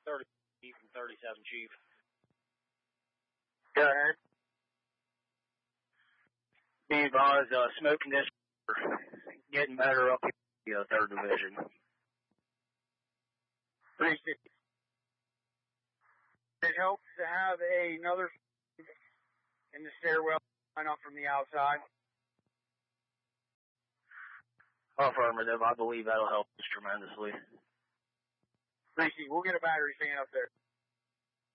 30 Chief and 37 Chief. Go ahead. Be advised, smoke conditions are getting better up in the 3rd Division. 360. It helps to have another in the stairwell line up from the outside. Affirmative. I believe that'll help us tremendously. 360. We'll get a battery fan up there.